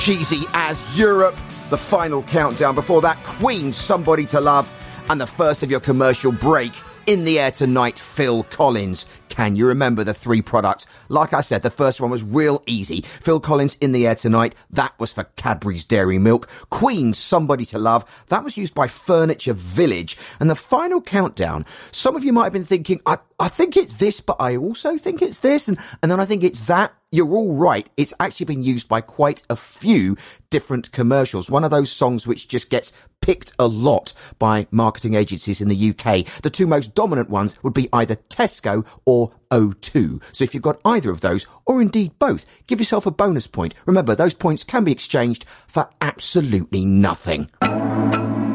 cheesy as Europe. The final countdown. Before that, Queen, Somebody to Love. And the first of your commercial break, In the Air Tonight, Phil Collins. Can you remember the three products? Like I said, the first one was real easy. Phil Collins, In the Air Tonight. That was for Cadbury's Dairy Milk. Queen, Somebody to Love. That was used by Furniture Village. And the final countdown, some of you might have been thinking, I think it's this, but I also think it's this. And then I think it's that. You're all right. It's actually been used by quite a few different commercials. One of those songs which just gets picked a lot by marketing agencies in the UK. The two most dominant ones would be either Tesco or O2. So if you've got either of those, or indeed both, give yourself a bonus point. Remember, those points can be exchanged for absolutely nothing.